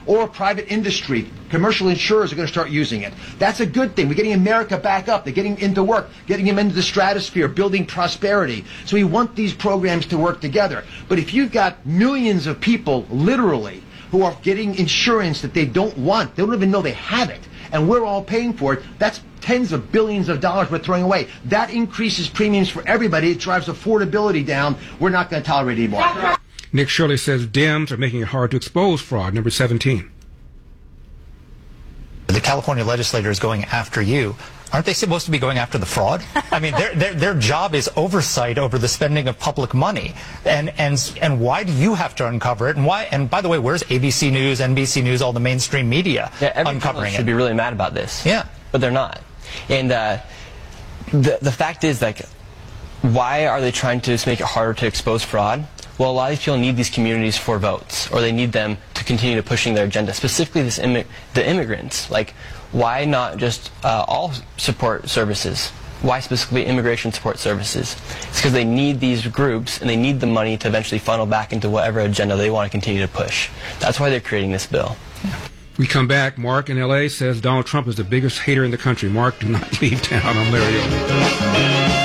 or private industry. Commercial insurers are going to start using it. That's a good thing. We're getting America back up. They're getting into work, getting them into the stratosphere, building prosperity. So we want these programs to work together. But if you've got millions of people, literally, who are getting insurance that they don't want, they don't even know they have it, and we're all paying for it, that's tens of billions of dollars we're throwing away. That increases premiums for everybody. It drives affordability down. We're not going to tolerate it anymore. Nick Shirley says Dems are making it hard to expose fraud. Number 17. The California legislator is going after you. Aren't they supposed to be going after the fraud? I mean, their job is oversight over the spending of public money. And why do you have to uncover it? And why? And by the way, where's ABC News, NBC News, all the mainstream media uncovering it? Should be really mad about this. Yeah, but they're not. And the fact is, like, why are they trying to just make it harder to expose fraud? Well, a lot of these people need these communities for votes, or they need them to continue to pushing their agenda. Specifically, the immigrants. Like, why not just all support services? Why specifically immigration support services? It's because they need these groups, and they need the money to eventually funnel back into whatever agenda they want to continue to push. That's why they're creating this bill. We come back. Mark in L.A. says Donald Trump is the biggest hater in the country. Mark, do not leave town. I'm Larry Elder.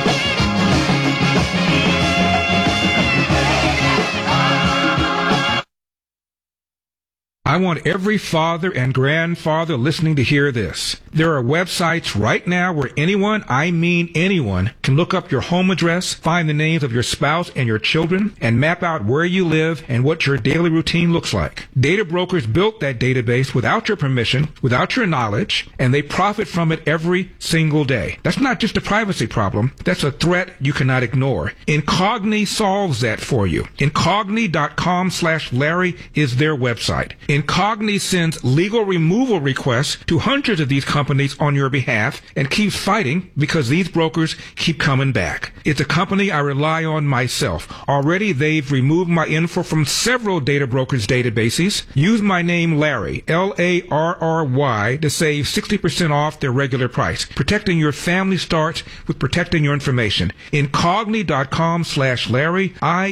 I want every father and grandfather listening to hear this. There are websites right now where anyone, I mean anyone, can look up your home address, find the names of your spouse and your children, and map out where you live and what your daily routine looks like. Data brokers built that database without your permission, without your knowledge, and they profit from it every single day. That's not just a privacy problem. That's a threat you cannot ignore. Incogni solves that for you. Incogni.com/Larry is their website. Incogni sends legal removal requests to hundreds of these companies on your behalf and keeps fighting because these brokers keep coming back. It's a company I rely on myself. Already they've removed my info from several data brokers' databases. Use my name Larry, Larry, to save 60% off their regular price. Protecting your family starts with protecting your information. Incogni.com/Larry,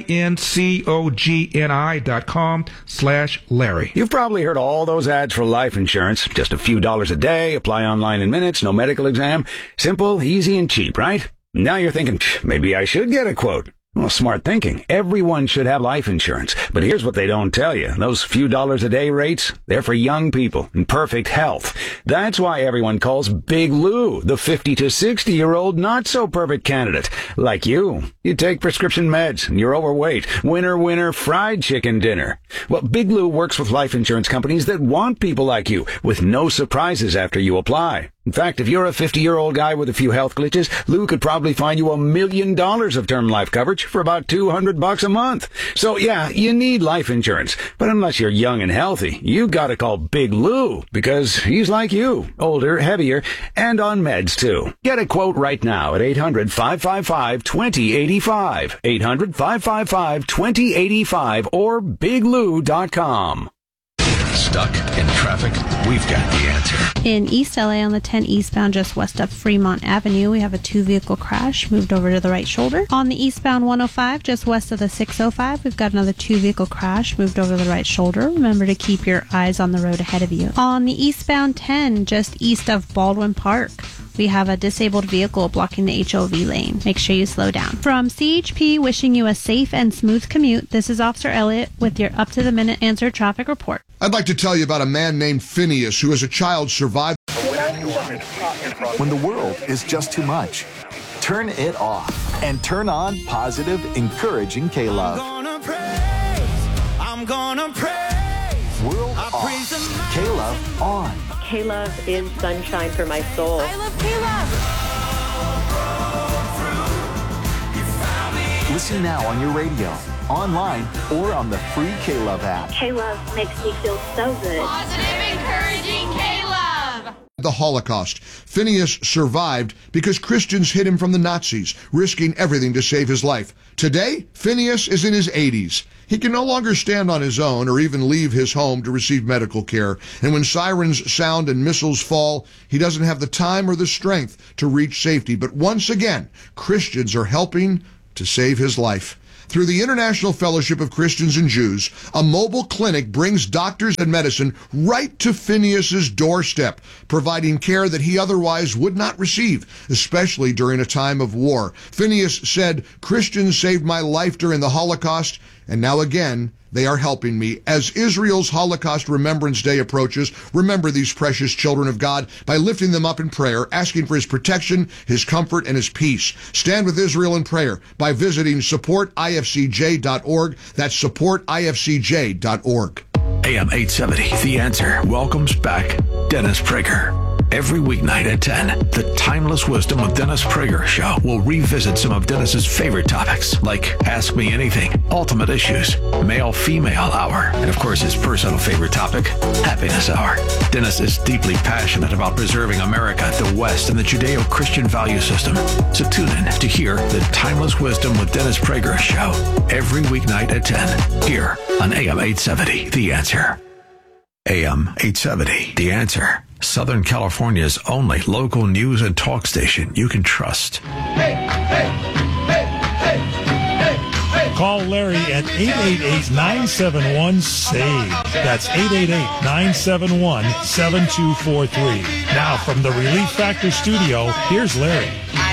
Incogni.com/Larry. You've probably heard all those ads for life insurance. Just a few dollars a day, apply online in minutes, no medical exam. Simple, easy, and cheap, right? Now you're thinking, maybe I should get a quote. Well, smart thinking. Everyone should have life insurance. But here's what they don't tell you. Those few dollars a day rates, they're for young people in perfect health. That's why everyone calls Big Lou the 50 to 60-year-old not-so-perfect candidate. Like you. You take prescription meds, and you're overweight. Winner, winner, fried chicken dinner. Well, Big Lou works with life insurance companies that want people like you, with no surprises after you apply. In fact, if you're a 50-year-old guy with a few health glitches, Lou could probably find you $1 million of term life coverage for about $200 a month. So yeah, you need life insurance. But unless you're young and healthy, you gotta call Big Lou, because he's like you, older, heavier, and on meds too. Get a quote right now at 800-555-2085. 800-555-2085 or biglou.com. Stuck in traffic? We've got the answer. In East LA on the 10 eastbound just west of Fremont Avenue, we have a two-vehicle crash moved over to the right shoulder. On the eastbound 105 just west of the 605, we've got another two-vehicle crash moved over to the right shoulder. Remember to keep your eyes on the road ahead of you. On the eastbound 10 just east of Baldwin Park, we have a disabled vehicle blocking the HOV lane. Make sure you slow down. From CHP, wishing you a safe and smooth commute, this is Officer Elliott with your up-to-the-minute answer traffic report. I'd like to tell you about a man named Phineas who as a child survived. When the world is just too much, turn it off and turn on positive, encouraging K-Love. I'm gonna praise. World off. K-Love on. K-Love is sunshine for my soul. I love K-Love. Listen now on your radio, online, or on the free K-Love app. K-Love makes me feel so good. Positive, encouraging K-Love. The Holocaust. Phineas survived because Christians hid him from the Nazis, risking everything to save his life. Today, Phineas is in his 80s. He can no longer stand on his own or even leave his home to receive medical care. And when sirens sound and missiles fall, he doesn't have the time or the strength to reach safety. But once again, Christians are helping to save his life. Through the International Fellowship of Christians and Jews, a mobile clinic brings doctors and medicine right to Phineas's doorstep, providing care that he otherwise would not receive, especially during a time of war. Phineas said, "Christians saved my life during the Holocaust, and now again, they are helping me." As Israel's Holocaust Remembrance Day approaches, remember these precious children of God by lifting them up in prayer, asking for his protection, his comfort, and his peace. Stand with Israel in prayer by visiting supportifcj.org. That's supportifcj.org. AM 870, The Answer, welcomes back Dennis Prager. Every weeknight at 10, the Timeless Wisdom of Dennis Prager show will revisit some of Dennis's favorite topics, like Ask Me Anything, Ultimate Issues, Male-Female Hour, and of course his personal favorite topic, Happiness Hour. Dennis is deeply passionate about preserving America, the West, and the Judeo-Christian value system. So tune in to hear the Timeless Wisdom with Dennis Prager show every weeknight at 10, here on AM 870, The Answer. AM 870, The Answer. Southern California's only local news and talk station you can trust. Call Larry at 888-971-SAVE. That's 888-971-7243. Now from the Relief Factor studio, here's Larry.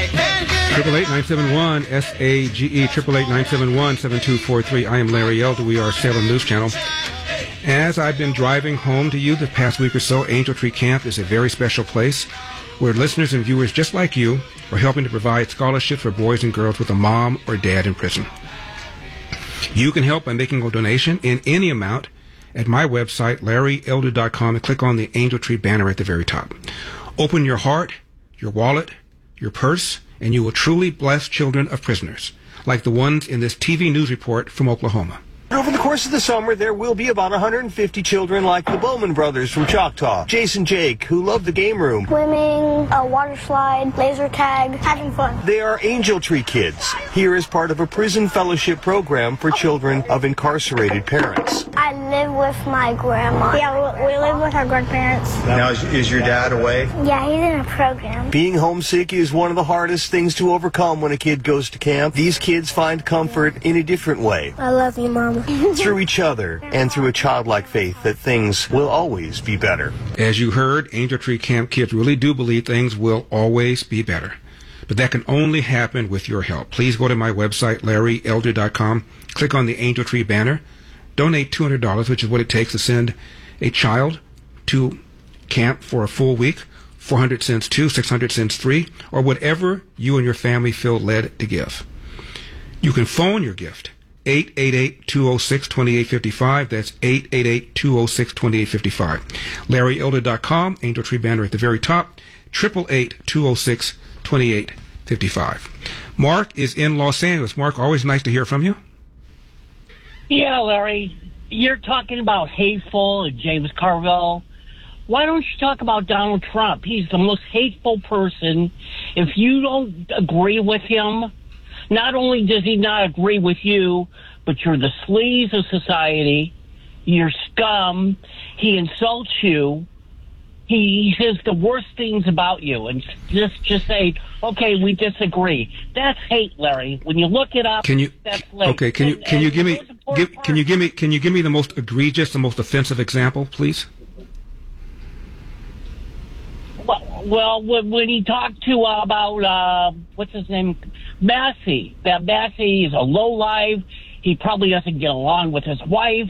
888-971-SAGE, 888-971-7243. I am Larry Elder. We are Salem News Channel. As I've been driving home to you the past week or so, Angel Tree Camp is a very special place where listeners and viewers just like you are helping to provide scholarships for boys and girls with a mom or dad in prison. You can help by making a donation in any amount at my website, LarryElder.com, and click on the Angel Tree banner at the very top. Open your heart, your wallet, your purse, and you will truly bless children of prisoners, like the ones in this TV news report from Oklahoma. Over the course of the summer, there will be about 150 children like the Bowman brothers from Choctaw. Jason Jake, who love the game room. Swimming, a water slide, laser tag, having fun. They are Angel Tree Kids, here as part of a prison fellowship program for children of incarcerated parents. I live with my grandma. Yeah, we live with our grandparents. Now, is your dad away? Yeah, he's in a program. Being homesick is one of the hardest things to overcome when a kid goes to camp. These kids find comfort in a different way. I love you, Mama. Through each other and through a childlike faith that things will always be better. As you heard, Angel Tree Camp kids really do believe things will always be better. But that can only happen with your help. Please go to my website, LarryElder.com, click on the Angel Tree banner, donate $200, which is what it takes to send a child to camp for a full week, 400 cents 2, 600 cents 3, or whatever you and your family feel led to give. You can phone your gift. 888-206-2855. That's 888-206-2855. LarryElder.com, Angel Tree banner at the very top, 888-206-2855. Mark is in Los Angeles. Mark, always nice to hear from you. Yeah, Larry, you're talking about hateful and James Carville. Why don't you talk about Donald Trump? He's the most hateful person. If you don't agree with him, not only does he not agree with you, but you're the sleaze of society. You're scum. He insults you. He says the worst things about you, and just say, "Okay, we disagree." That's hate, Larry. When you look it up, that's hate. Okay, can you give me the most egregious, the most offensive example, please? Well, when he talked to about what's his name, Massey. That Massey is a lowlife. He probably doesn't get along with his wife.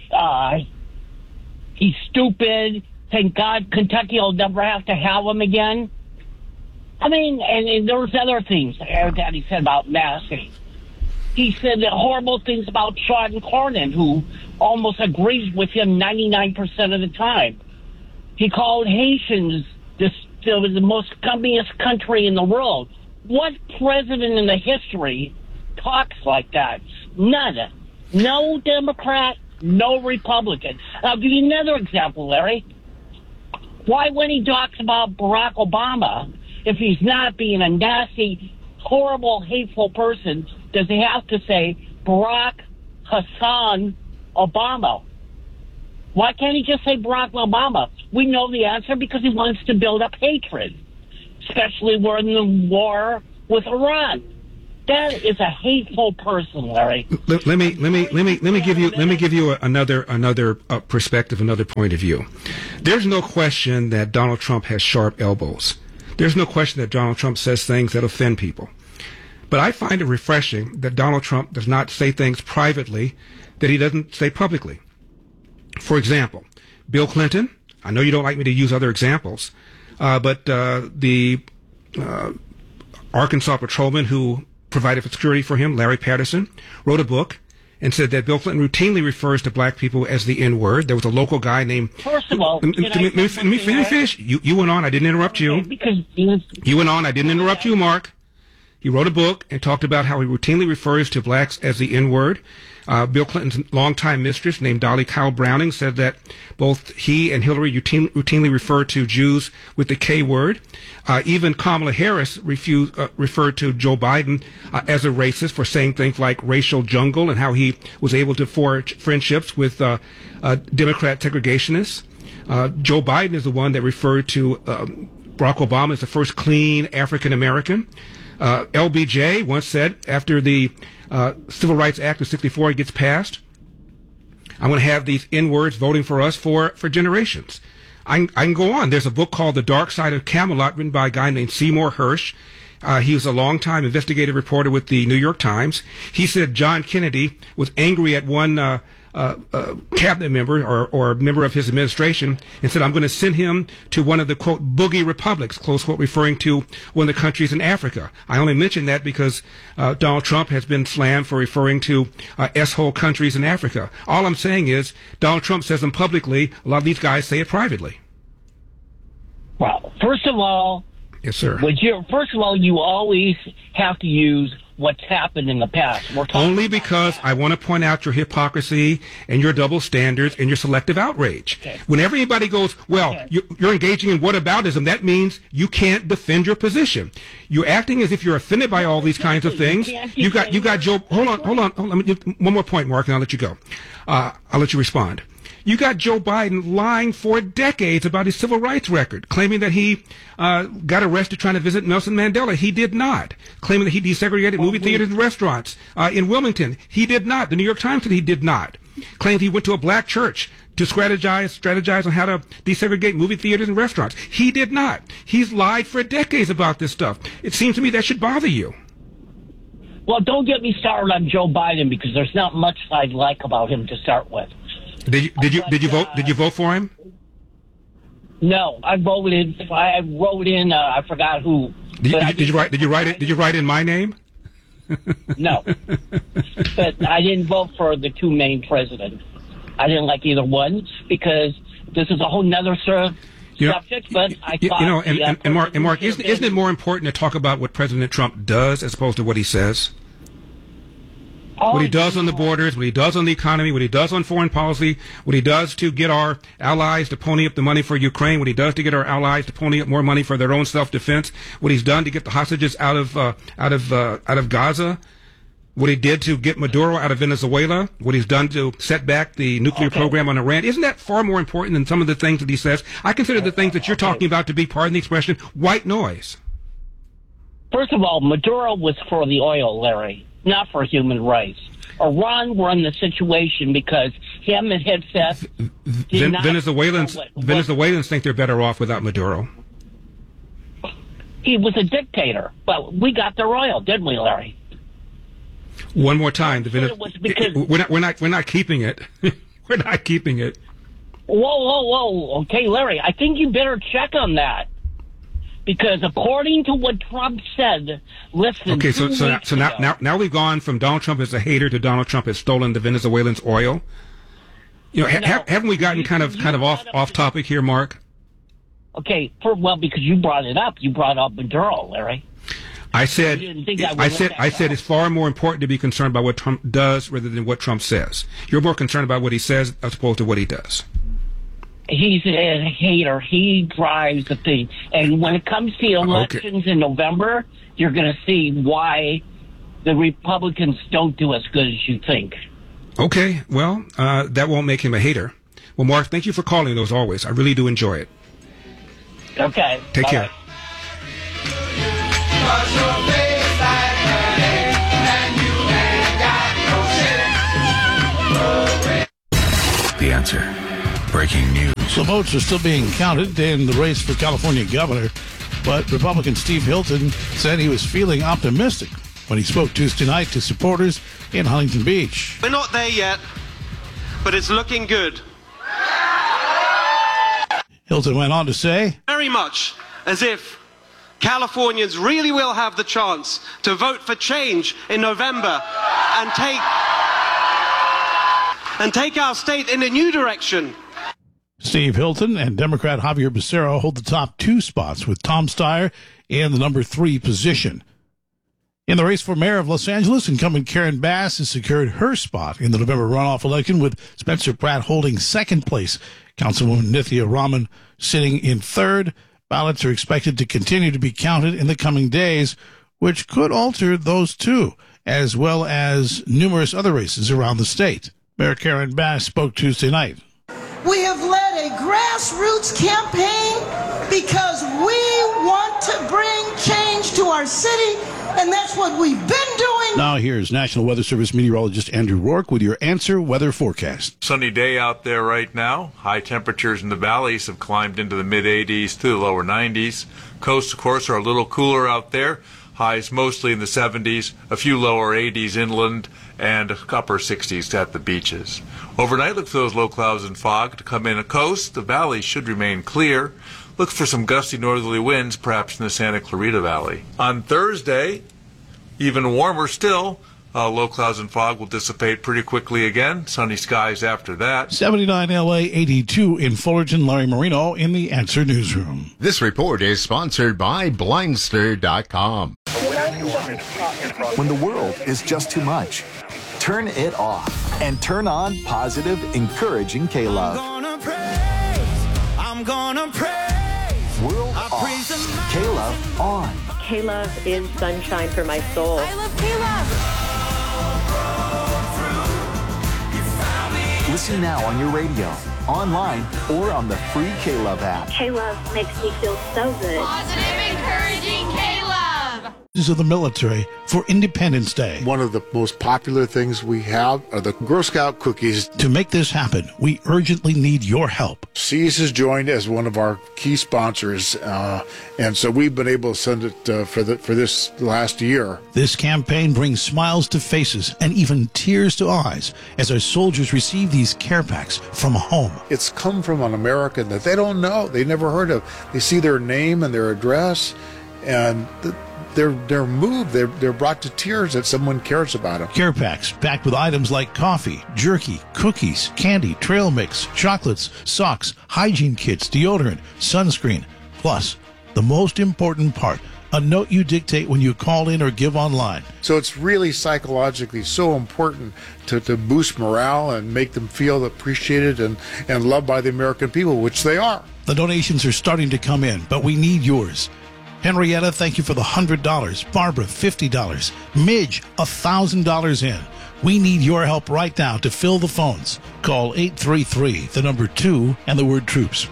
He's stupid. Thank God Kentucky will never have to have him again. I mean, and there was other things that he said about Massey. He said horrible things about Sean Cornyn, who almost agrees with him 99% of the time. He called Haitians the most scummiest country in the world. What president in the history talks like that? None. No Democrat, no Republican. I'll give you another example, Larry. Why, when he talks about Barack Obama, if he's not being a nasty, horrible, hateful person, does he have to say Barack Hussein Obama? Why can't he just say Barack Obama? We know the answer, because he wants to build up hatred, especially we're in the war with Iran. That is a hateful person, Larry. Let me give you another perspective, another point of view. There's no question that Donald Trump has sharp elbows. There's no question that Donald Trump says things that offend people. But I find it refreshing that Donald Trump does not say things privately that he doesn't say publicly. For example, Bill Clinton. I know you don't like me to use other examples, but the Arkansas patrolman who provided for security for him, Larry Patterson, wrote a book and said that Bill Clinton routinely refers to black people as the N-word. There was a local guy named... First of all... Let me finish. You went on. I didn't interrupt you. You went on. I didn't interrupt you, Mark. He wrote a book and talked about how he routinely refers to blacks as the N-word. Bill Clinton's longtime mistress, named Dolly Kyle Browning, said that both he and Hillary routinely refer to Jews with the K word. Even Kamala Harris referred to Joe Biden as a racist for saying things like racial jungle and how he was able to forge friendships with Democrat segregationists. Joe Biden is the one that referred to Barack Obama as the first clean African American. LBJ once said, after the Civil Rights Act of '64 gets passed, I'm going to have these N-words voting for us for generations. I can go on. There's a book called The Dark Side of Camelot, written by a guy named Seymour Hersh. He was a longtime investigative reporter with the New York Times. He said John Kennedy was angry at one cabinet member or member of his administration and said, I'm going to send him to one of the, quote, boogie republics, close quote, referring to one of the countries in Africa. I only mention that because Donald Trump has been slammed for referring to S-hole countries in Africa. All I'm saying is Donald Trump says them publicly. A lot of these guys say it privately. Well, first of all, yes, sir. First of all, you always have to use what's happened in the past. Only because I want to point out your hypocrisy and your double standards and your selective outrage. Okay. Whenever anybody goes, well, okay, you're engaging in whataboutism, that means you can't defend your position. You're acting as if you're offended by all these kinds of things. You got Joe. Hold on. Let me do one more point, Mark, and I'll let you go. I'll let you respond. You got Joe Biden lying for decades about his civil rights record, claiming that he got arrested trying to visit Nelson Mandela. He did not. Claiming that he desegregated movie theaters and restaurants in Wilmington. He did not. The New York Times said he did not. Claimed he went to a black church to strategize on how to desegregate movie theaters and restaurants. He did not. He's lied for decades about this stuff. It seems to me that should bother you. Well, don't get me started on Joe Biden because there's not much I like about him to start with. Did you vote? Did you vote for him? No, I voted. I wrote in. I forgot who. Did you write in my name? No, but I didn't vote for the two main presidents. I didn't like either one because this is a whole nother subject. But I thought, and Mark, isn't it more important to talk about what President Trump does as opposed to what he says? What he does on the borders, what he does on the economy, what he does on foreign policy, what he does to get our allies to pony up the money for Ukraine, what he does to get our allies to pony up more money for their own self-defense, what he's done to get the hostages out of Gaza, what he did to get Maduro out of Venezuela, what he's done to set back the nuclear program on Iran. Isn't that far more important than some of the things that he says? I consider the things that you're talking about to be, pardon the expression, white noise. First of all, Maduro was for the oil, Larry, not for human rights. Iran were in the situation because him and Hegseth Venezuelans think they're better off without Maduro. He was a dictator, but we got their oil, didn't we, Larry? One more time, we're not keeping it. We're not keeping it. Whoa! Okay, Larry, I think you better check on that. Because according to what Trump said, listen. Okay, so now we've gone from Donald Trump as a hater to Donald Trump has stolen the Venezuelans' oil. You know, haven't we gotten kind of off topic here, Mark? Okay, because you brought it up. You brought up Maduro, Larry. I said it's far more important to be concerned about what Trump does rather than what Trump says. You're more concerned about what he says as opposed to what he does. He's a hater. He drives the thing. And when it comes to elections in November, you're going to see why the Republicans don't do as good as you think. Okay, well, that won't make him a hater. Well, Mark, thank you for calling, as always. I really do enjoy it. Okay. Take care. Answer. Breaking news. The votes are still being counted in the race for California governor, but Republican Steve Hilton said he was feeling optimistic when he spoke Tuesday night to supporters in Huntington Beach. We're not there yet, but it's looking good. Hilton went on to say, very much as if Californians really will have the chance to vote for change in November and take our state in a new direction. Steve Hilton and Democrat Javier Becerra hold the top 2 spots, with Tom Steyer in the number 3 position. In the race for mayor of Los Angeles, incumbent Karen Bass has secured her spot in the November runoff election, with Spencer Pratt holding 2nd place. Councilwoman Nithya Raman sitting in 3rd. Ballots are expected to continue to be counted in the coming days, which could alter those 2, as well as numerous other races around the state. Mayor Karen Bass spoke Tuesday night. We have led a grassroots campaign because we want to bring change to our city, and that's what we've been doing. Now here's National Weather Service meteorologist Andrew Rourke with your Answer weather forecast. Sunny day out there right now. High temperatures in the valleys have climbed into the mid-80s to the lower 90s. Coasts, of course, are a little cooler out there. Highs mostly in the 70s, a few lower 80s inland, and upper 60s at the beaches. Overnight, look for those low clouds and fog to come in the coast. The valley should remain clear. Look for some gusty northerly winds, perhaps in the Santa Clarita Valley. On Thursday, even warmer still. Low clouds and fog will dissipate pretty quickly again. Sunny skies after that. 79 LA, 82 in Fullerton. Larry Marino in the Answer Newsroom. This report is sponsored by Blindster.com. When the world is just too much, turn it off and turn on positive, encouraging K-Love. I'm gonna praise. World off. K-Love on. K-Love is sunshine for my soul. I love K-Love. Listen now on your radio, online, or on the free K-Love app. K-Love makes me feel so good. Positive, encouraging K-Love. Of the military for Independence Day. One of the most popular things we have are the Girl Scout cookies. To make this happen, we urgently need your help. Seas has joined as one of our key sponsors, and so we've been able to send it for this last year. This campaign brings smiles to faces and even tears to eyes as our soldiers receive these care packs from home. It's come from an American that they don't know, they never heard of. They see their name and their address, and they're moved. They're brought to tears that someone cares about them. Care packs packed with items like coffee, jerky, cookies, candy, trail mix, chocolates, socks, hygiene kits, deodorant, sunscreen. Plus, the most important part, a note you dictate when you call in or give online. So it's really psychologically so important to boost morale and make them feel appreciated and loved by the American people, which they are. The donations are starting to come in, but we need yours. Henrietta, thank you for the $100. Barbara, $50. Midge, $1,000 in. We need your help right now to fill the phones. Call 833, the number 2, and the word troops.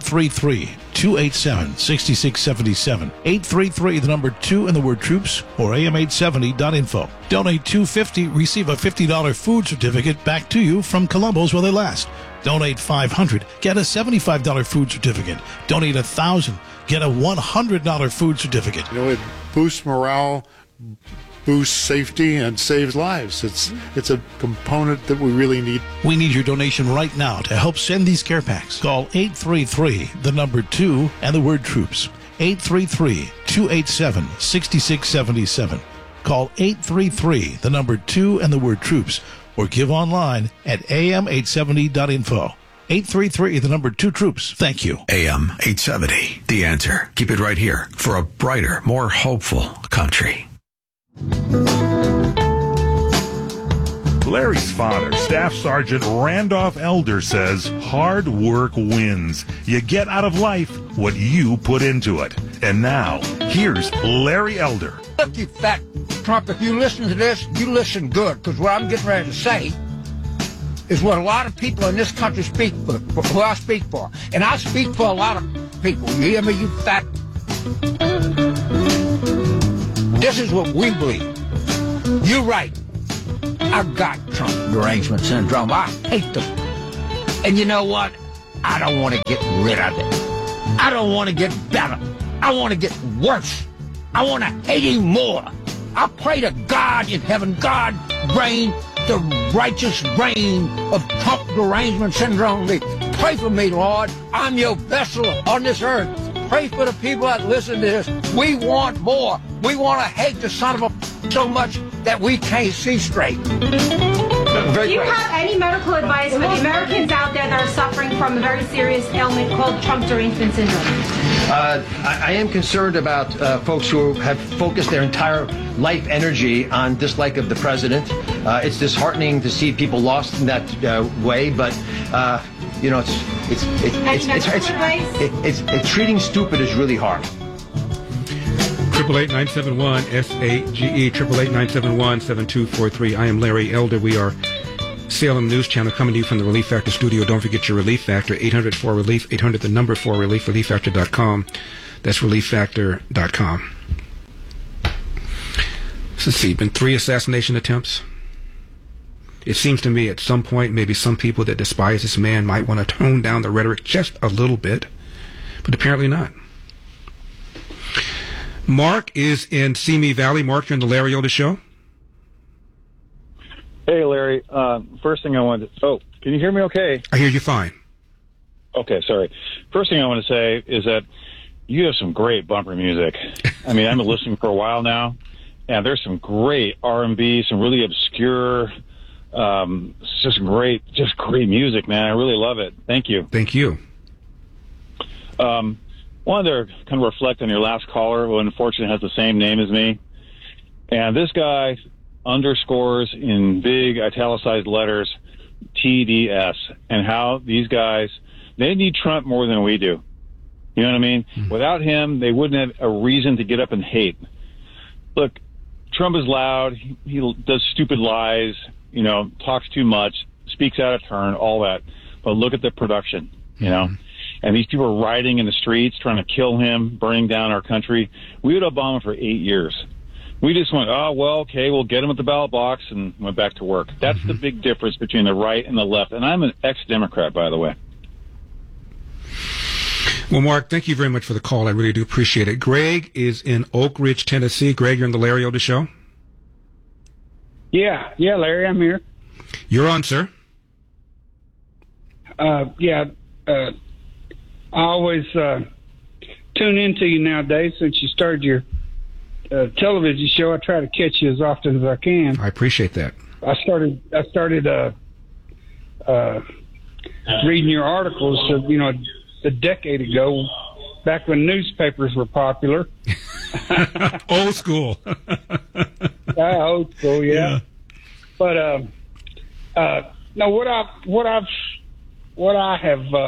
833-287-6677. 833, the number 2, and the word troops, or am870.info. Donate $250, receive a $50 food certificate back to you from Columbo's while they last. Donate $500, get a $75 food certificate. Donate $1,000, get a $100 food certificate. You know, it boosts morale, boosts safety, and saves lives. It's a component that we really need. We need your donation right now to help send these care packs. Call 833, the number 2, and the word troops. 833-287-6677. Call 833, the number 2, and the word troops, or give online at am870.info. 833, the number 2 troops. Thank you. AM 870, The Answer. Keep it right here for a brighter, more hopeful country. Larry's father, Staff Sergeant Randolph Elder, says hard work wins. You get out of life what you put into it. And now, here's Larry Elder. Look, you fat Trump, if you listen to this, you listen good, because what I'm getting ready to say is what a lot of people in this country speak for, who I speak for. And I speak for a lot of people. You hear me, you fat? This is what we believe. You're right. I've got Trump derangement syndrome. I hate them. And you know what? I don't want to get rid of it. I don't want to get better. I want to get worse. I want to hate him more. I pray to God in heaven, God reign the righteous reign of Trump derangement syndrome. Pray for me, Lord. I'm your vessel on this earth. Pray for the people that listen to this. We want more. We want to hate the son of a so much that we can't see straight. Do you have any medical advice for the Americans out there that are suffering from a very serious ailment called Trump derangement syndrome? I am concerned about folks who have focused their entire life energy on dislike of the president. It's disheartening to see people lost in that way, but you know, it's treating stupid is really hard. 888-971-SAGE, 888-971-7243. I am Larry Elder. We are Salem News Channel coming to you from the Relief Factor studio. Don't forget your Relief Factor, 800-4RELIEF, 800-4RELIEF, ReliefFactor.com. That's ReliefFactor.com. So let's see, been 3 assassination attempts. It seems to me at some point maybe some people that despise this man might want to tone down the rhetoric just a little bit, but apparently not. Mark is in Simi Valley. Mark, you're in the Larry Elder Show. Hey, Larry. First thing I wanted to... Oh, can you hear me okay? I hear you fine. Okay, sorry. First thing I want to say is that you have some great bumper music. I mean, I've been listening for a while now, and there's some great R&B, some really obscure... just great music, man. I really love it. Thank you. Thank you. Wanted to kind of reflect on your last caller, who unfortunately has the same name as me. And this guy underscores in big italicized letters TDS, and how these guys, they need Trump more than we do. You know what I mean? Mm-hmm. Without him, they wouldn't have a reason to get up and hate. Look, Trump is loud. He does stupid lies, you know, talks too much, speaks out of turn, all that. But look at the production, you know? And these people are rioting in the streets, trying to kill him, burning down our country. We had Obama for 8 years. We just went, oh, well, okay, we'll get him at the ballot box, and went back to work. That's the big difference between the right and the left. And I'm an ex-Democrat, by the way. Well, Mark, thank you very much for the call. I really do appreciate it. Greg is in Oak Ridge, Tennessee. Greg, you're on the Larry Elder Show. Yeah, Larry, I'm here. You're on, sir. I always tune into you nowadays since you started your television show. I try to catch you as often as I can. I appreciate that. I started reading your articles, a decade ago, back when newspapers were popular. Old school. Old school, yeah. But no, what I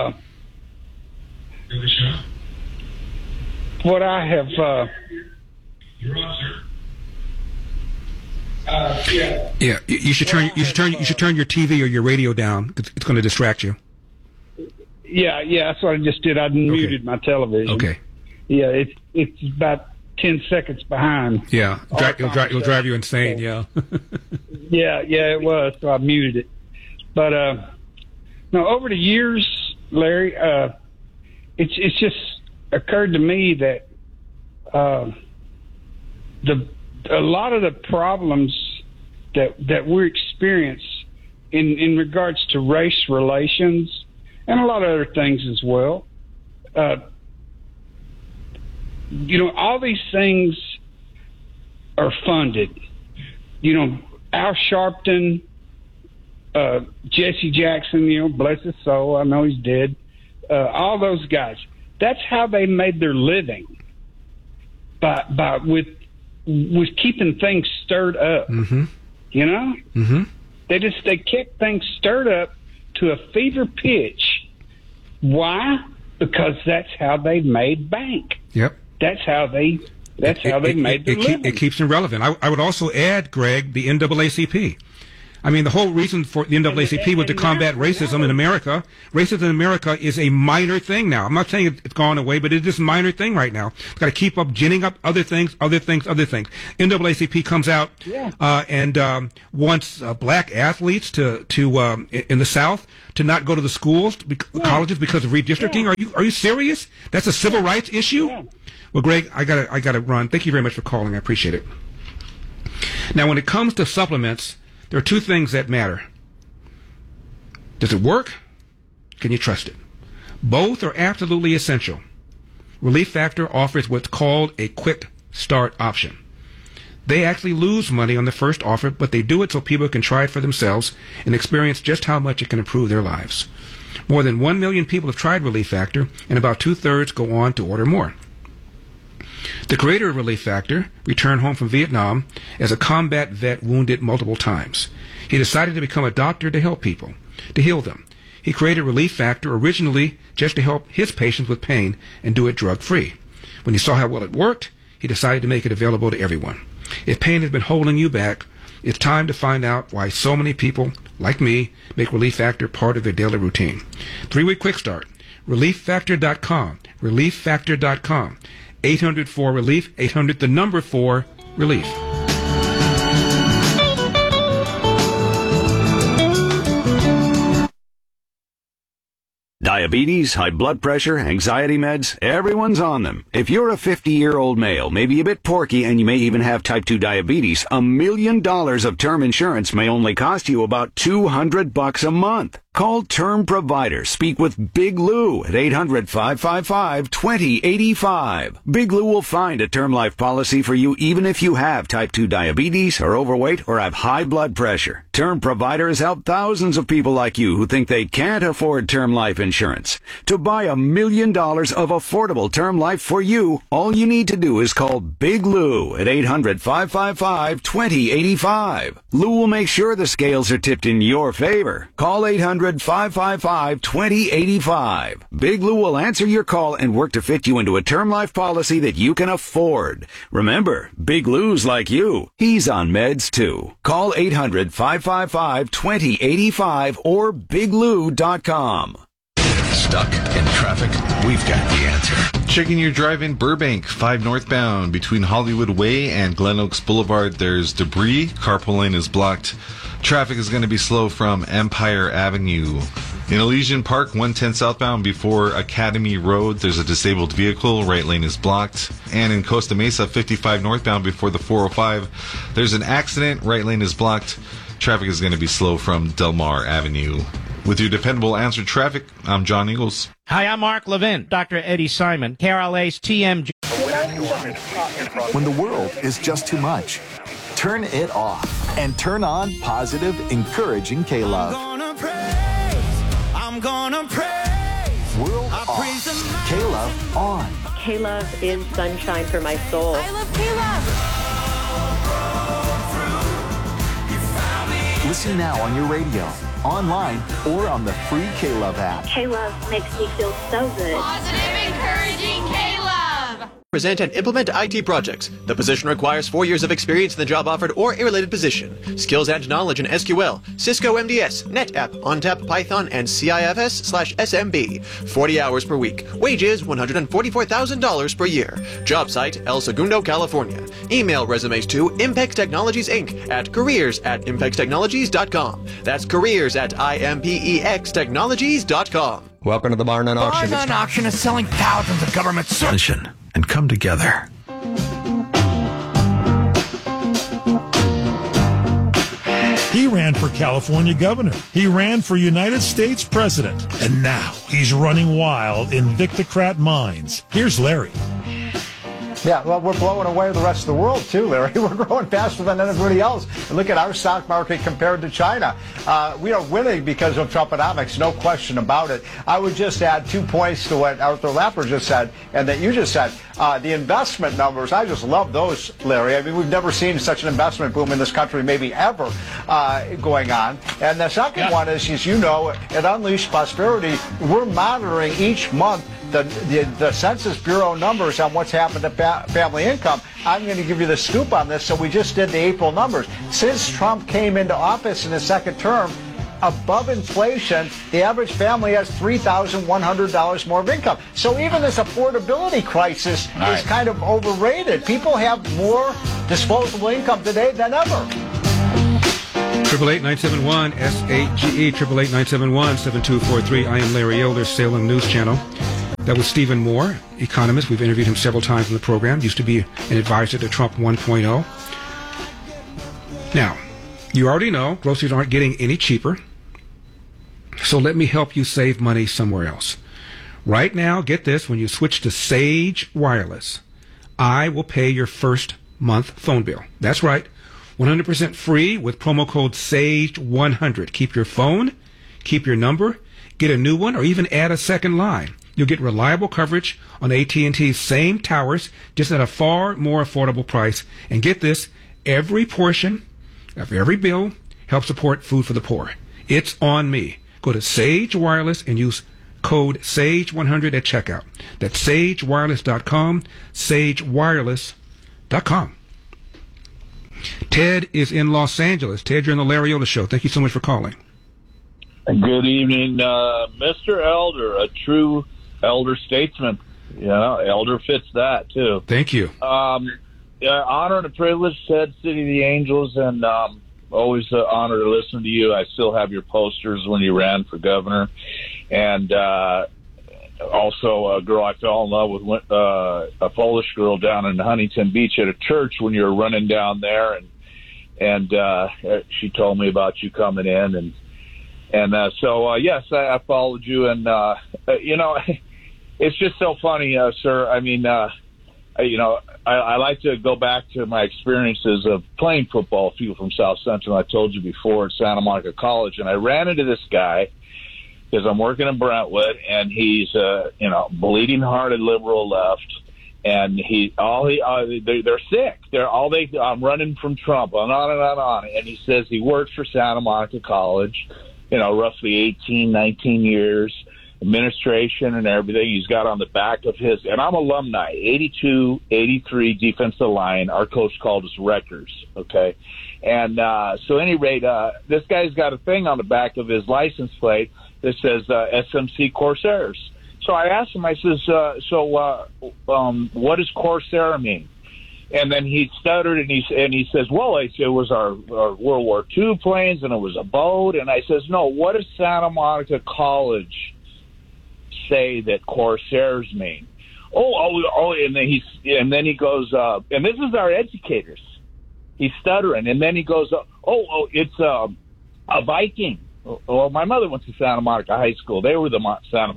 have You're on, sir. Yeah, you should turn your TV or your radio down. It's going to distract you. Yeah, that's what I just did. I muted my television. Okay. Yeah, it's about 10 seconds behind. Yeah, it'll drive you insane. Yeah. yeah, it was. So I muted it. But no, over the years, Larry, it's just occurred to me that a lot of the problems that we experience in regards to race relations and a lot of other things as well, all these things are funded. Al Sharpton, Jesse Jackson, bless his soul, I know he's dead. All those guys. That's how they made their living. With keeping things stirred up. Mm-hmm. Mm-hmm. They kept things stirred up to a fever pitch. Why? Because that's how they made bank. Yep. That's how they made their living. It keeps them relevant. I would also add, Greg, the NAACP. I mean, the whole reason for the NAACP was to combat racism in America. Racism in America is a minor thing now. I'm not saying it's gone away, but it's just a minor thing right now. It's got to keep up ginning up other things. NAACP comes out and wants black athletes to in the South to not go to the schools, colleges because of redistricting. Are you serious? That's a civil rights issue? Well, Greg, I gotta run. Thank you very much for calling. I appreciate it. Now, when it comes to supplements, there are two things that matter. Does it work? Can you trust it? Both are absolutely essential. Relief Factor offers what's called a quick start option. They actually lose money on the first offer, but they do it so people can try it for themselves and experience just how much it can improve their lives. More than 1 million people have tried Relief Factor, and about 2/3 go on to order more. The creator of Relief Factor returned home from Vietnam as a combat vet wounded multiple times. He decided to become a doctor to help people, to heal them. He created Relief Factor originally just to help his patients with pain and do it drug-free. When he saw how well it worked, he decided to make it available to everyone. If pain has been holding you back, it's time to find out why so many people, like me, make Relief Factor part of their daily routine. 3-week quick start. ReliefFactor.com. ReliefFactor.com. 800-4-RELIEF. 800 the number 4 relief. Diabetes, high blood pressure, anxiety meds, everyone's on them. If you're a 50-year-old male, maybe a bit porky, and you may even have type 2 diabetes, $1 million of term insurance may only cost you about $200 a month. Call Term Provider. Speak with Big Lou at 800-555-2085. Big Lou will find a term life policy for you even if you have type 2 diabetes, are overweight, or have high blood pressure. Term Provider has helped thousands of people like you who think they can't afford term life insurance. To buy $1 million of affordable term life for you, all you need to do is call Big Lou at 800-555-2085. Lou will make sure the scales are tipped in your favor. Call 800-555-2085. Big Lou will answer your call and work to fit you into a term life policy that you can afford. Remember, Big Lou's like you. He's on meds too. Call 800-555-2085 or biglou.com. Stuck in traffic? We've got the answer. Checking your drive in Burbank, 5 northbound. Between Hollywood Way and Glen Oaks Boulevard, there's debris. Carpool lane is blocked. Traffic is going to be slow from Empire Avenue. In Elysian Park, 110 southbound before Academy Road, there's a disabled vehicle. Right lane is blocked. And in Costa Mesa, 55 northbound before the 405, there's an accident. Right lane is blocked. Traffic is going to be slow from Del Mar Avenue. With your dependable answered traffic, I'm John Eagles. Hi, I'm Mark Levin. Dr. Eddie Simon, KRLA's TMJ. When the world is just too much, turn it off and turn on positive, encouraging K-Love. I'm gonna praise. World off. K-Love on. K-Love is sunshine for my soul. I love K-Love. Listen now on your radio, online, or on the free K-Love app. K-Love makes me feel so good. Positive, encouraging K-Love. Present and implement IT projects. The position requires 4 years of experience in the job offered or a related position. Skills and knowledge in SQL, Cisco MDS, NetApp, ONTAP, Python, and CIFS/SMB. 40 hours per week. Wages $144,000 per year. Job site El Segundo, California. Email resumes to Impex Technologies Inc. at careers@impextechnologies.com. That's careers@impextechnologies.com. Welcome to the Bar None Auction. Bar None Auction is selling thousands of government services. And come together. He ran for California governor. He ran for United States president. And now he's running wild in Victocrat minds. Here's Larry. Yeah, well, we're blowing away the rest of the world, too, Larry. We're growing faster than everybody else. And look at our stock market compared to China. We are winning because of Trumponomics, no question about it. I would just add 2 points to what Arthur Lapper just said and that you just said. The investment numbers, I just love those, Larry. I mean, we've never seen such an investment boom in this country, maybe ever, going on. And the second one is, as you know, at Unleashed Prosperity, we're monitoring each month the Census Bureau numbers on what's happened to family income. I'm going to give you the scoop on this. So we just did the April numbers. Since Trump came into office in his second term, above inflation, the average family has $3,100 more of income. So even this affordability crisis is kind of overrated. People have more disposable income today than ever. 888-971-SAGE, 888-971-7243. I am Larry Elder, Salem News Channel. That was Stephen Moore, economist. We've interviewed him several times in the program. Used to be an advisor to Trump 1.0. Now, you already know groceries aren't getting any cheaper. So let me help you save money somewhere else. Right now, get this, when you switch to Sage Wireless, I will pay your first month phone bill. That's right. 100% free with promo code SAGE100. Keep your phone, keep your number, get a new one, or even add a second line. You'll get reliable coverage on AT&T's same towers, just at a far more affordable price. And get this, every portion of every bill helps support food for the poor. It's on me. Go to Sage Wireless and use code SAGE100 at checkout. That's sagewireless.com, sagewireless.com. Ted is in Los Angeles. Ted, you're on the Larry Elder Show. Thank you so much for calling. Good evening, Mr. Elder, a true elder statesman. Yeah, elder fits that, too. Thank you. Honor and a privilege, Ted, City of the Angels, and always an honor to listen to you. I still have your posters when you ran for governor. And also a girl I fell in love with, a Polish girl down in Huntington Beach at a church when you were running down there, and she told me about you coming in, so yes, I followed you, and it's just so funny, sir. I mean, I like to go back to my experiences of playing football. A few from South Central, I told you before, at Santa Monica College, and I ran into this guy because I'm working in Brentwood, and he's bleeding-hearted liberal left, and they're sick. I'm running from Trump, on and on. And he says he works for Santa Monica College, roughly 18, 19 years, administration and everything. He's got on the back of his, and I'm alumni, 82, 83 defensive line. Our coach called us wreckers, okay? And so at any rate, this guy's got a thing on the back of his license plate that says SMC Corsairs. So I asked him, I says, what does Corsair mean? And then he stuttered, and he says, well, it was our World War II planes, and it was a boat. And I says, no, what does Santa Monica College say that Corsairs mean? And then he goes, and this is our educators. He's stuttering, and then he goes, it's a Viking. Well, my mother went to Santa Monica High School. They were the Santa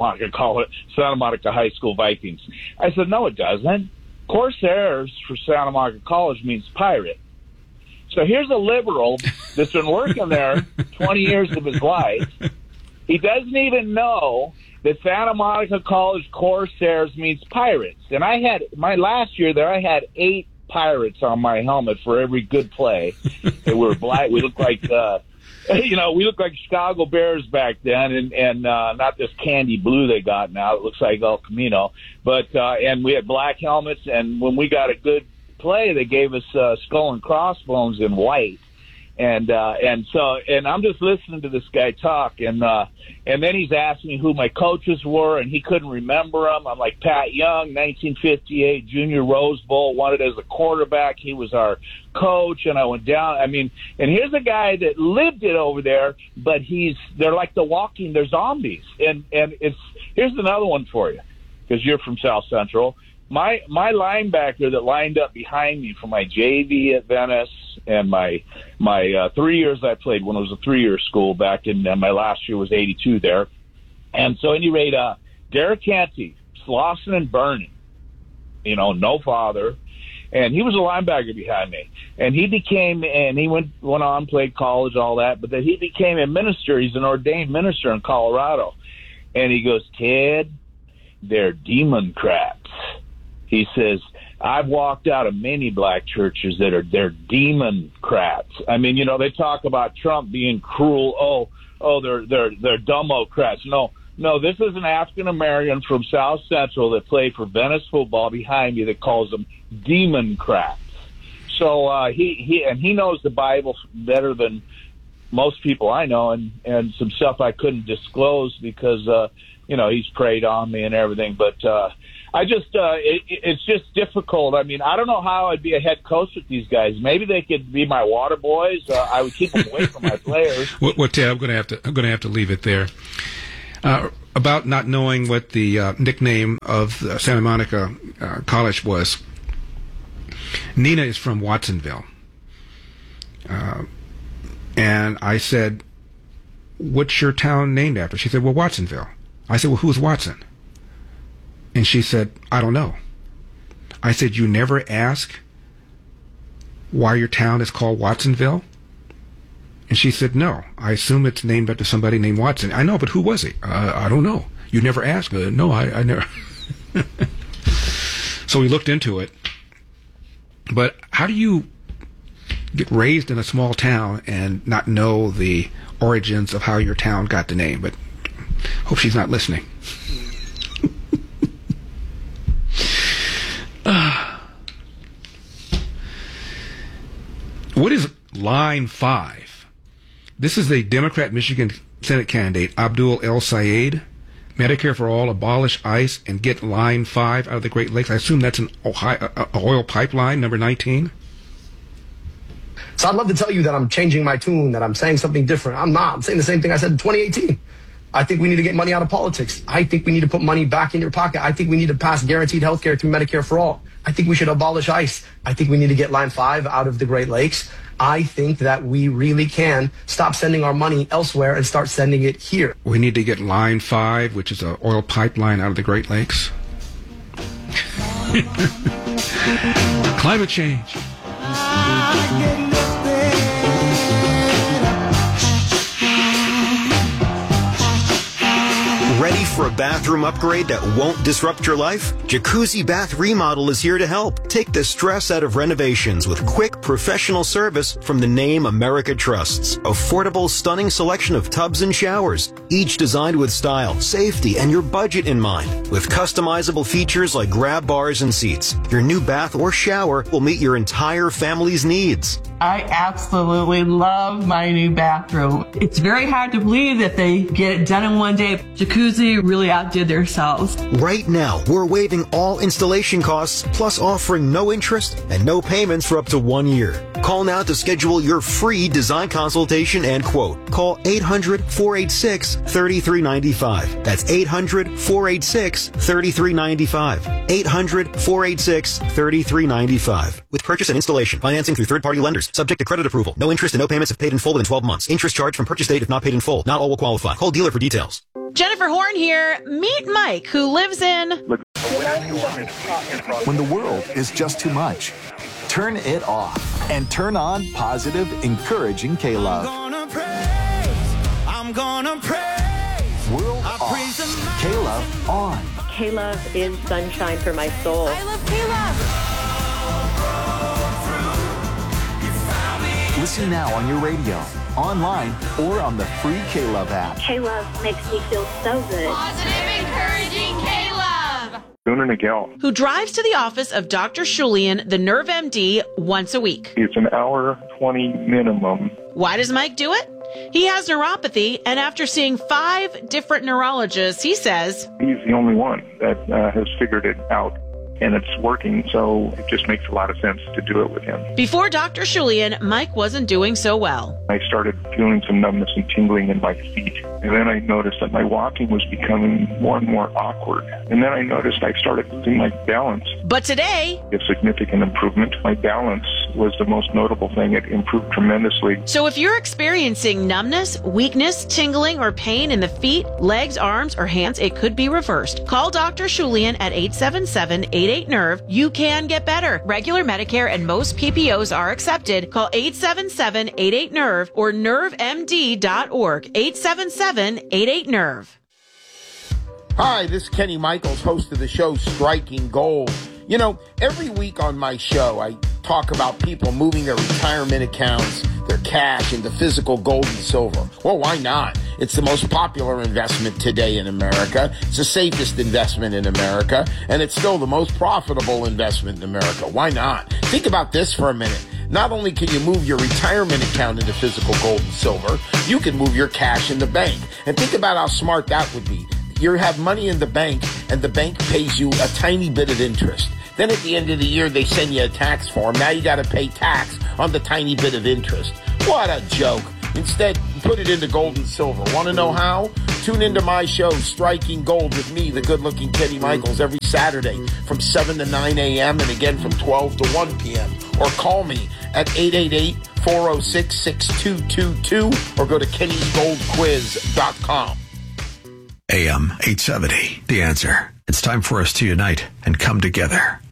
Monica High School Vikings. I said, no, it doesn't. Corsairs for Santa Monica College means pirate. So here's a liberal that's been working there 20 years of his life. He doesn't even know that Santa Monica College Corsairs means pirates. And my last year there, I had 8 pirates on my helmet for every good play. They were black. We looked like, we looked like Chicago Bears back then, and not this candy blue they got now. It looks like El Camino. But and we had black helmets, and when we got a good play, they gave us skull and crossbones in white. And I'm just listening to this guy talk, and then he's asking me who my coaches were, and he couldn't remember them. I'm like, Pat Young, 1958 Junior Rose Bowl, wanted as a quarterback. He was our coach, and I went down. I mean, and here's a guy that lived it over there, but they're like they're zombies. And here's another one for you, because you're from South Central. My linebacker that lined up behind me for my JV at Venice and my 3 years I played when it was a 3-year school back in my last year was 82 there. And so at any rate, Derek Canty, Slauson and Burning, no father. And he was a linebacker behind me. And he went on, played college, all that, but then he became a minister. He's an ordained minister in Colorado. And he goes, Ted, they're Democrats. He says, I've walked out of many black churches they're Democrats. I mean, they talk about Trump being cruel. They're Democrats. No, No, this is an African American from South Central that played for Venice football behind me that calls them Democrats. So he knows the Bible better than most people I know, and some stuff I couldn't disclose because he's preyed on me and everything. But it's just difficult. I mean, I don't know how I'd be a head coach with these guys. Maybe they could be my water boys. I would keep them away from my players. Well, Ted, I'm going to have to leave it there. About not knowing what the nickname of Santa Monica College was. Nina is from Watsonville. And I said, what's your town named after? She said, well, Watsonville. I said, well, who's Watson? And she said, I don't know. I said, you never ask why your town is called Watsonville? And she said, no. I assume it's named after somebody named Watson. I know, but who was he? I don't know. You never asked? No, I never. So we looked into it. But how do you get raised in a small town and not know the origins of how your town got the name? But hope she's not listening. What is Line 5? This is the Democrat Michigan Senate candidate, Abdul El Sayed. Medicare for all, abolish ICE, and get Line 5 out of the Great Lakes. I assume that's an oil pipeline, number 19. So I'd love to tell you that I'm changing my tune, that I'm saying something different. I'm not. I'm saying the same thing I said in 2018. I think we need to get money out of politics. I think we need to put money back in your pocket. I think we need to pass guaranteed health care through Medicare for all. I think we should abolish ICE. I think we need to get Line 5 out of the Great Lakes. I think that we really can stop sending our money elsewhere and start sending it here. We need to get Line 5, which is an oil pipeline out of the Great Lakes. Climate change. Ready for a bathroom upgrade that won't disrupt your life? Jacuzzi Bath Remodel is here to help. Take the stress out of renovations with quick, professional service from the name America trusts. Affordable, stunning selection of tubs and showers, each designed with style, safety, and your budget in mind. With customizable features like grab bars and seats, your new bath or shower will meet your entire family's needs. I absolutely love my new bathroom. It's very hard to believe that they get it done in one day. Jacuzzi really outdid themselves. Right now, we're waiving all installation costs, plus offering no interest and no payments for up to 1 year. Call now to schedule your free design consultation and quote. Call 800-486-3395. That's 800-486-3395. 800-486-3395. With purchase and installation, financing through third-party lenders. Subject to credit approval. No interest and no payments if paid in full within 12 months. Interest charged from purchase date if not paid in full. Not all will qualify. Call dealer for details. Jennifer Horn here. Meet Mike, who lives in... When the world is just too much, turn it off and turn on positive, encouraging K-Love. I'm gonna praise. World off. K-Love on. K-Love is sunshine for my soul. I love K-Love. Listen now on your radio, online, or on the free K-Love app. K-Love makes me feel so good. Positive, encouraging K-Love. Gunnar Nagel. Who drives to the office of Dr. Shulian, the Nerve MD, once a week. It's an hour 20 minimum. Why does Mike do it? He has neuropathy, and after seeing 5 different neurologists, he says... He's the only one that has figured it out. And it's working, so it just makes a lot of sense to do it with him. Before Dr. Shulian, Mike wasn't doing so well. I started feeling some numbness and tingling in my feet. And then I noticed that my walking was becoming more and more awkward. And then I noticed I started losing my balance. But today... A significant improvement. My balance was the most notable thing. It improved tremendously. So if you're experiencing numbness, weakness, tingling, or pain in the feet, legs, arms, or hands, it could be reversed. Call Dr. Shulian at 877-88-NERVE. You can get better. Regular Medicare and most PPOs are accepted. Call 877-88-NERVE or nervemd.org. 877-88-NERVE. Hi, this is Kenny Michaels, host of the show Striking Gold. You know, every week on my show, I talk about people moving their retirement accounts, their cash into physical gold and silver. Well, why not? It's the most popular investment today in America. It's the safest investment in America, and it's still the most profitable investment in America. Why not? Think about this for a minute. Not only can you move your retirement account into physical gold and silver, you can move your cash in the bank. And think about how smart that would be. You have money in the bank, and the bank pays you a tiny bit of interest. Then at the end of the year, they send you a tax form. Now you got to pay tax on the tiny bit of interest. What a joke. Instead, put it into gold and silver. Want to know how? Tune into my show, Striking Gold, with me, the good-looking Kenny Michaels, every Saturday from 7 to 9 a.m. and again from 12 to 1 p.m. Or call me at 888-406-6222 or go to kennysgoldquiz.com. AM 870, The Answer. It's time for us to unite and come together.